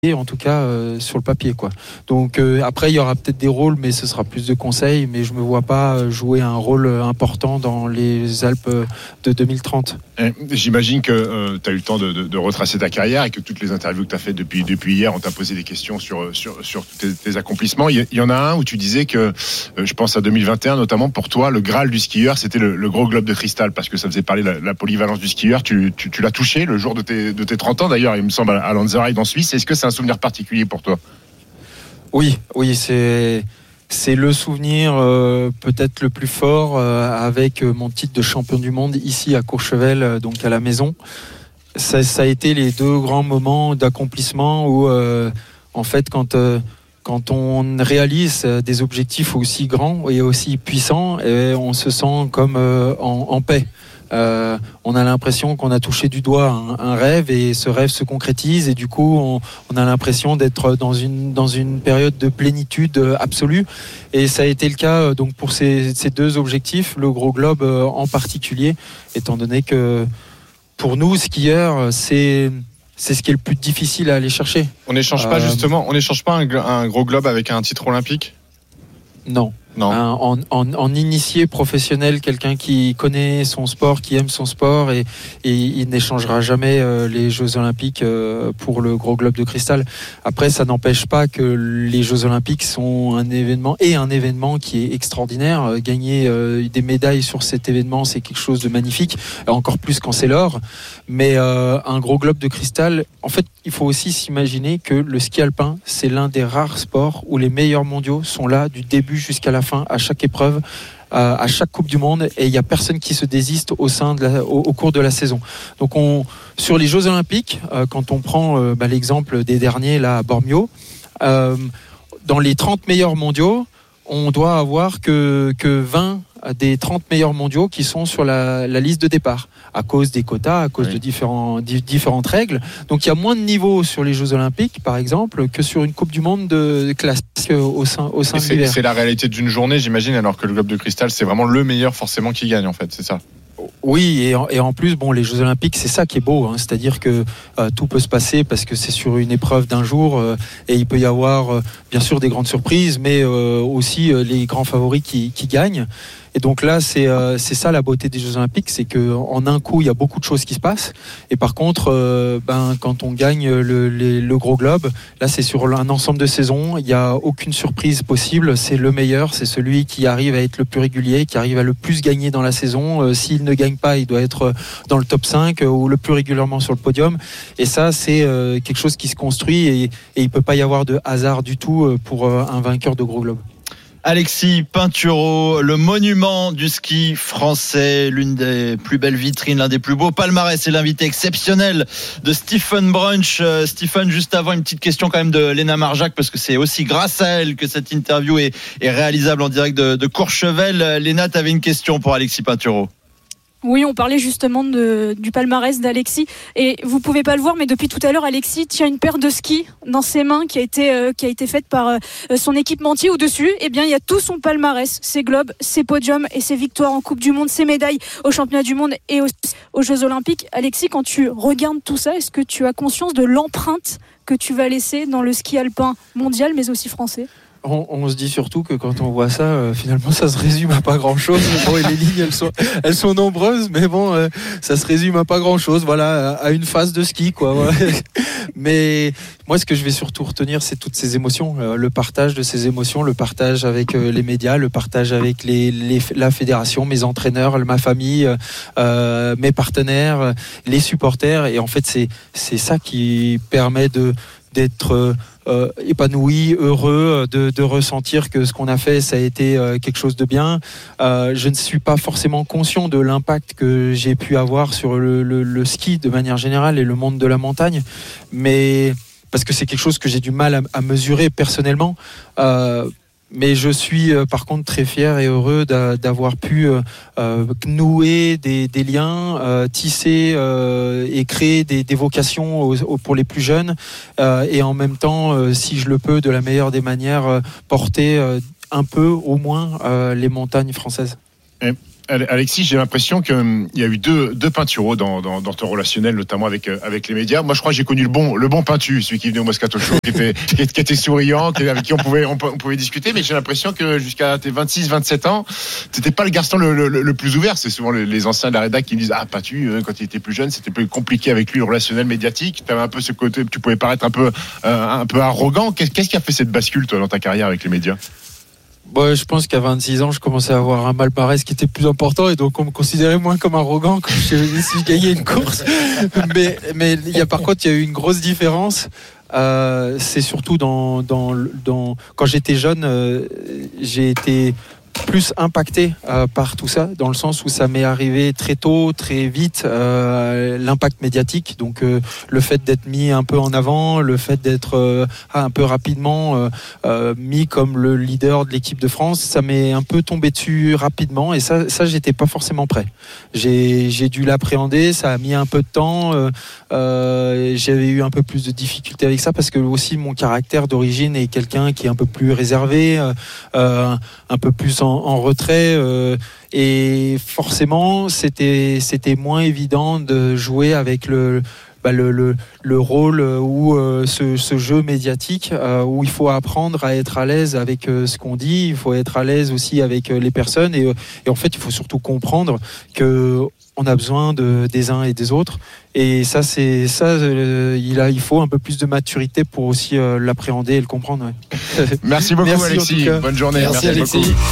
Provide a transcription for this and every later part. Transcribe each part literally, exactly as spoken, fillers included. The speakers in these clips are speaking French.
en tout cas euh, sur le papier quoi. Donc euh, après il y aura peut-être des rôles mais ce sera plus de conseils, mais je me vois pas jouer un rôle important dans les Alpes de deux mille trente. Et j'imagine que euh, tu as eu le temps de, de, de retracer ta carrière et que toutes les interviews que tu as faites depuis, depuis hier, on t'a posé des questions sur, sur, sur tes, tes accomplissements. Il y, y en a un où tu disais que, euh, je pense à deux mille vingt et un notamment, pour toi le Graal du skieur c'était le, le gros globe de cristal, parce que ça faisait parler de la, la polyvalence du skieur. Tu, tu, tu l'as touché le jour de tes, de tes trente ans d'ailleurs, il me semble, à Lanzerheide en Suisse. Est-ce que c'est un souvenir particulier pour toi? Oui, oui, c'est c'est le souvenir euh, peut-être le plus fort euh, avec mon titre de champion du monde ici à Courchevel, euh, donc à la maison. Ça, ça a été les deux grands moments d'accomplissement où, euh, en fait, quand euh, quand on réalise des objectifs aussi grands et aussi puissants, et on se sent comme euh, en, en paix. Euh, on a l'impression qu'on a touché du doigt un, un rêve et ce rêve se concrétise et du coup on, on a l'impression d'être dans une, dans une période de plénitude absolue, et ça a été le cas donc pour ces, ces deux objectifs, le gros globe en particulier, étant donné que pour nous skieurs c'est, c'est ce qui est le plus difficile à aller chercher. On n'échange pas euh, justement, on n'échange pas un, un gros globe avec un titre olympique? Non. Non. Un, en, en, en initié professionnel, quelqu'un qui connaît son sport, qui aime son sport, et, et il n'échangera jamais euh, les Jeux Olympiques euh, pour le gros globe de cristal. Après, ça n'empêche pas que les Jeux Olympiques sont un événement et un événement qui est extraordinaire. Euh, gagner euh, des médailles sur cet événement, c'est quelque chose de magnifique, encore plus quand c'est l'or. Mais euh, un gros globe de cristal, en fait, il faut aussi s'imaginer que le ski alpin, c'est l'un des rares sports où les meilleurs mondiaux sont là du début jusqu'à la fin, à chaque épreuve, à chaque Coupe du Monde, et il n'y a personne qui se désiste au, sein de la, au, au cours de la saison. Donc on, sur les Jeux Olympiques, euh, quand on prend euh, bah, l'exemple des derniers là à Bormio, euh, dans les trente meilleurs mondiaux, on doit avoir que, que vingt des trente meilleurs mondiaux qui sont sur la, la liste de départ, à cause des quotas, à cause oui. de différents, di- différentes règles. Donc il y a moins de niveaux sur les Jeux Olympiques, par exemple, que sur une Coupe du Monde de, de classique au sein, au sein de c'est, l'hiver. C'est la réalité d'une journée, j'imagine, alors que le globe de cristal, c'est vraiment le meilleur forcément qui gagne, en fait, c'est ça? Oui, et en, et en plus, bon, les Jeux Olympiques, c'est ça qui est beau, hein, c'est-à-dire que euh, tout peut se passer parce que c'est sur une épreuve d'un jour, euh, et il peut y avoir euh, bien sûr des grandes surprises, mais euh, aussi euh, les grands favoris qui, qui gagnent. Et donc là, c'est, euh, c'est ça la beauté des Jeux Olympiques, c'est qu'en un coup, il y a beaucoup de choses qui se passent. Et par contre, euh, ben, quand on gagne le, le, le gros globe, là, c'est sur un ensemble de saisons. Il n'y a aucune surprise possible. C'est le meilleur, c'est celui qui arrive à être le plus régulier, qui arrive à le plus gagner dans la saison. Euh, s'il ne gagne pas, il doit être dans le top cinq euh, ou le plus régulièrement sur le podium. Et ça, c'est euh, quelque chose qui se construit, et, et il ne peut pas y avoir de hasard du tout pour euh, un vainqueur de gros globe. Alexis Pinturault, le monument du ski français, l'une des plus belles vitrines, l'un des plus beaux palmarès, et l'invité exceptionnel de Stephen Brunch. Euh, Stephen, juste avant, une petite question quand même de Léna Marjac, parce que c'est aussi grâce à elle que cette interview est, est réalisable en direct de, de Courchevel. Léna, tu avais une question pour Alexis Pinturault. Oui, on parlait justement de, du palmarès d'Alexis, et vous pouvez pas le voir, mais depuis tout à l'heure, Alexis tient une paire de skis dans ses mains qui a été euh, qui a été faite par euh, son équipementier. Au-dessus, eh bien, il y a tout son palmarès, ses globes, ses podiums et ses victoires en Coupe du Monde, ses médailles aux Championnats du Monde et aux, aux Jeux Olympiques. Alexis, quand tu regardes tout ça, est-ce que tu as conscience de l'empreinte que tu vas laisser dans le ski alpin mondial, mais aussi français ? On, on se dit surtout que quand on voit ça, euh, finalement, ça se résume à pas grand-chose. Bon, et les lignes, elles sont, elles sont nombreuses, mais bon, euh, ça se résume à pas grand-chose. Voilà, à une phase de ski, quoi. Voilà. Mais moi, ce que je vais surtout retenir, c'est toutes ces émotions, euh, le partage de ces émotions, le partage avec euh, les médias, le partage avec les, les, la fédération, mes entraîneurs, ma famille, euh, mes partenaires, les supporters. Et en fait, c'est, c'est ça qui permet de d'être euh, épanoui, heureux, de, de ressentir que ce qu'on a fait, ça a été euh, quelque chose de bien. Euh, je ne suis pas forcément conscient de l'impact que j'ai pu avoir sur le, le, le ski de manière générale et le monde de la montagne, mais parce que c'est quelque chose que j'ai du mal à, à mesurer personnellement. Euh, Mais je suis euh, par contre très fier et heureux d'a, d'avoir pu euh, euh, nouer des, des liens, euh, tisser euh, et créer des, des vocations aux, aux, pour les plus jeunes, euh, et en même temps, euh, si je le peux, de la meilleure des manières, euh, porter euh, un peu au moins euh, les montagnes françaises. Et Alexis, j'ai l'impression qu'il y a eu deux, deux peintureaux dans, dans, dans ton relationnel, notamment avec, avec les médias. Moi, je crois que j'ai connu le bon, le bon peintu, celui qui venait au Moscato Show, qui était, qui, qui était souriant, qui, avec qui on pouvait, on, on pouvait discuter, mais j'ai l'impression que jusqu'à tes vingt-six, vingt-sept ans, t'étais pas le garçon le, le, le plus ouvert. C'est souvent les, les anciens de la rédac qui me disent, ah, Patu, quand il était plus jeune, c'était plus compliqué avec lui, le relationnel médiatique. T'avais un peu ce côté, tu pouvais paraître un peu, euh, un peu arrogant. Qu'est-ce, qu'est-ce qui a fait cette bascule, toi, dans ta carrière avec les médias? Bon, je pense qu'à vingt-six ans, je commençais à avoir un palmarès qui était plus important et donc on me considérait moins comme arrogant quand j'ai gagné une course. Mais, mais il y a, par contre, il y a eu une grosse différence. Euh, c'est surtout dans, dans, dans, quand j'étais jeune, euh, j'ai été plus impacté euh, par tout ça, dans le sens où ça m'est arrivé très tôt, très vite, euh, l'impact médiatique, donc euh, le fait d'être mis un peu en avant, le fait d'être euh, un peu rapidement euh, euh, mis comme le leader de l'équipe de France, ça m'est un peu tombé dessus rapidement, et ça, ça j'étais pas forcément prêt. J'ai, j'ai dû l'appréhender, ça a mis un peu de temps, euh, euh, j'avais eu un peu plus de difficultés avec ça, parce que aussi mon caractère d'origine est quelqu'un qui est un peu plus réservé, euh, un peu plus en, en retrait, euh, et forcément c'était c'était moins évident de jouer avec le bah le, le, le rôle ou euh, ce, ce jeu médiatique euh, où il faut apprendre à être à l'aise avec euh, ce qu'on dit, il faut être à l'aise aussi avec euh, les personnes, et, et en fait il faut surtout comprendre que on a besoin de, des uns et des autres, et ça c'est ça euh, il a il faut un peu plus de maturité pour aussi euh, l'appréhender et le comprendre. Ouais. Merci beaucoup. Merci, Alexis, bonne journée. Merci, Merci Alexis. Beaucoup.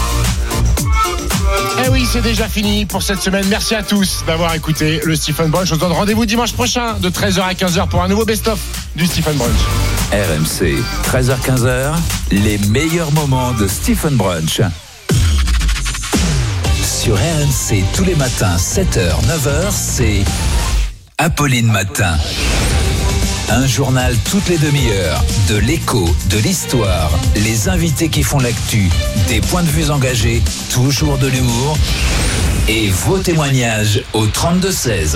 Eh oui, c'est déjà fini pour cette semaine. Merci à tous d'avoir écouté le Stephen Brunch. On se donne rendez-vous dimanche prochain de treize heures à quinze heures pour un nouveau best-of du Stephen Brunch. R M C, treize heures quinze heures, les meilleurs moments de Stephen Brunch. Sur R M C, tous les matins, sept heures, neuf heures, c'est Apolline Matin. Un journal toutes les demi-heures, de l'écho, de l'histoire, les invités qui font l'actu, des points de vue engagés, toujours de l'humour et vos témoignages au trente-deux seize.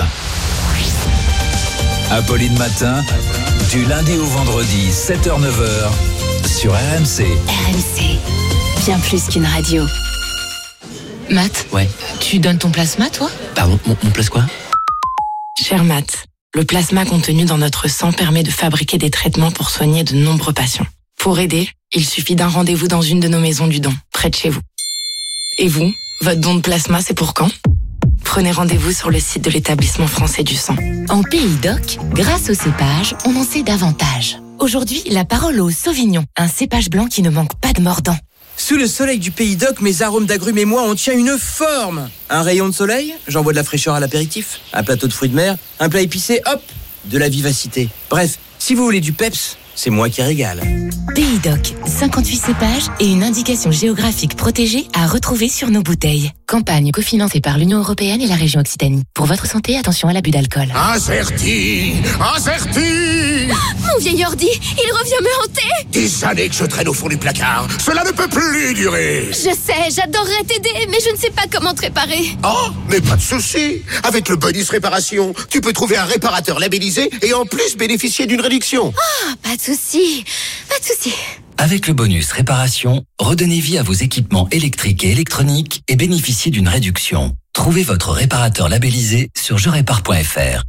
Apolline Matin, du lundi au vendredi, sept heures neuf heures, sur R M C. R M C, bien plus qu'une radio. Matt, ouais. Tu donnes ton plasma, toi ? Pardon, mon, mon place quoi ? Cher Matt, le plasma contenu dans notre sang permet de fabriquer des traitements pour soigner de nombreux patients. Pour aider, il suffit d'un rendez-vous dans une de nos maisons du don, près de chez vous. Et vous, votre don de plasma, c'est pour quand ? Prenez rendez-vous sur le site de l'établissement français du sang. En Pays d'Oc, grâce au cépage, on en sait davantage. Aujourd'hui, la parole au Sauvignon, un cépage blanc qui ne manque pas de mordant. Sous le soleil du Pays d'Oc, mes arômes d'agrumes et moi, on tient une forme. Un rayon de soleil, j'envoie de la fraîcheur à l'apéritif. Un plateau de fruits de mer, un plat épicé, hop, de la vivacité. Bref, si vous voulez du peps, c'est moi qui régale. Pays d'Oc, cinquante-huit cépages et une indication géographique protégée à retrouver sur nos bouteilles. Campagne cofinancée par l'Union européenne et la région Occitanie. Pour votre santé, attention à l'abus d'alcool. Incerti, Incerti. Mon vieil ordi, il revient me hanter. Des années que je traîne au fond du placard. Cela ne peut plus durer. Je sais, j'adorerais t'aider, mais je ne sais pas comment te réparer. Oh, mais pas de souci. Avec le bonus réparation, tu peux trouver un réparateur labellisé et en plus bénéficier d'une réduction. Ah, oh, pas de souci, pas de souci. Avec le bonus réparation, redonnez vie à vos équipements électriques et électroniques et bénéficiez d'une réduction. Trouvez votre réparateur labellisé sur je répare point f r.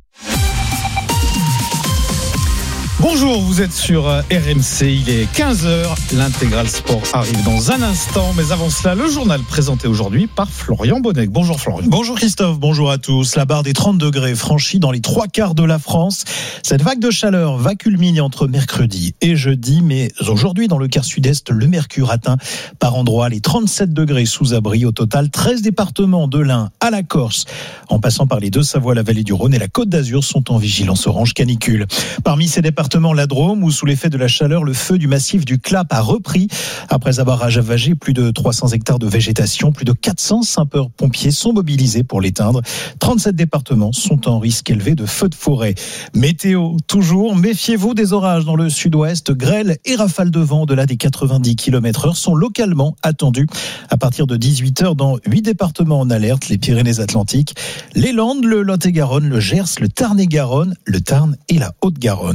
Bonjour, vous êtes sur R M C, il est quinze heures, l'intégral sport arrive dans un instant, mais avant cela, le journal présenté aujourd'hui par Florian Bonnec. Bonjour Florian. Bonjour Christophe, bonjour à tous. La barre des trente degrés franchie dans les trois quarts de la France. Cette vague de chaleur va culminer entre mercredi et jeudi, mais aujourd'hui dans le quart sud-est, le mercure atteint par endroits les trente-sept degrés sous abri. Au total, treize départements de l'Ain à la Corse, en passant par les Deux-Savoie, la vallée du Rhône et la Côte d'Azur sont en vigilance orange canicule. Parmi ces départements, la Drôme, où sous l'effet de la chaleur, le feu du massif du Clap a repris. Après avoir ravagé plus de trois cents hectares de végétation, plus de quatre cents sapeurs-pompiers sont mobilisés pour l'éteindre. trente-sept départements sont en risque élevé de feux de forêt. Météo, toujours, méfiez-vous des orages dans le sud-ouest. Grêle et rafales de vent au-delà des quatre-vingt-dix kilomètres heure sont localement attendus à partir de dix-huit heures dans huit départements en alerte, les Pyrénées-Atlantiques, les Landes, le Lot-et-Garonne, le Gers, le Tarn-et-Garonne, le Tarn et la Haute-Garonne.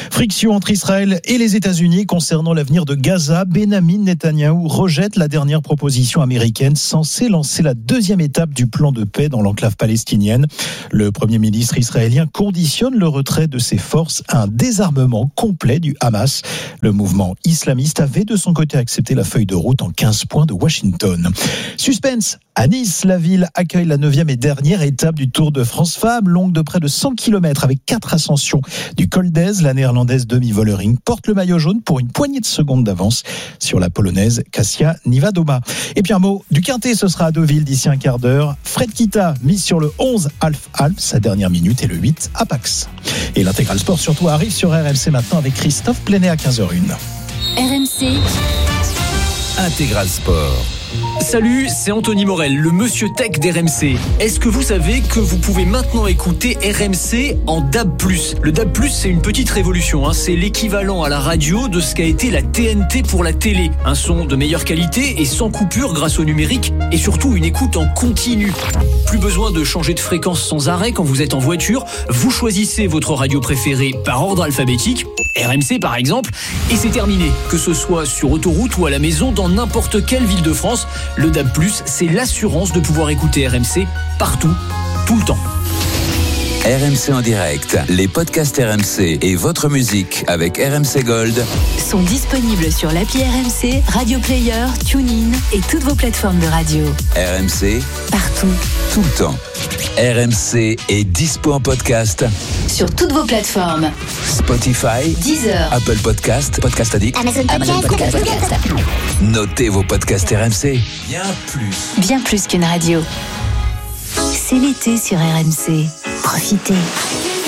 Friction entre Israël et les États-Unis concernant l'avenir de Gaza. Benjamin Netanyahou rejette la dernière proposition américaine censée lancer la deuxième étape du plan de paix dans l'enclave palestinienne. Le Premier ministre israélien conditionne le retrait de ses forces à un désarmement complet du Hamas. Le mouvement islamiste avait de son côté accepté la feuille de route en quinze points de Washington. Suspense à Nice, la ville accueille la neuvième et dernière étape du Tour de France Femmes, longue de près de cent kilomètres avec quatre ascensions du Col d'Èze. La néerlandaise Demi Vollering porte le maillot jaune pour une poignée de secondes d'avance sur la polonaise Kasia Niewodoma. Et puis un mot du Quintet, ce sera à Deauville d'ici un quart d'heure. Fred Kita mise sur le onze Alf Alp, sa dernière minute, et le huit Apax. Et l'intégral sport surtout arrive sur R M C maintenant avec Christophe Plenet à quinze heures une. R M C Intégral Sport. Salut, c'est Anthony Morel, le monsieur tech d'R M C. Est-ce que vous savez que vous pouvez maintenant écouter R M C en D A B plus? Le D A B plus, c'est une petite révolution, hein. C'est l'équivalent à la radio de ce qu'a été la T N T pour la télé. Un son de meilleure qualité et sans coupure grâce au numérique, et surtout une écoute en continu. Plus besoin de changer de fréquence sans arrêt quand vous êtes en voiture. Vous choisissez votre radio préférée par ordre alphabétique, R M C par exemple, et c'est terminé. Que ce soit sur autoroute ou à la maison, dans n'importe quelle ville de France, le D A B plus, c'est l'assurance de pouvoir écouter R M C partout, tout le temps. R M C en direct, les podcasts R M C et votre musique avec R M C Gold sont disponibles sur l'appli R M C, Radio Player, TuneIn et toutes vos plateformes de radio. R M C, partout, tout le temps. R M C est dispo en podcast sur toutes vos plateformes. Spotify, Deezer, Apple Podcast, Podcast Addict, Amazon Podcast, Podcast, Podcast. Notez vos podcasts R M C. Bien plus. Bien plus qu'une radio. C'est l'été sur R M C. Profitez.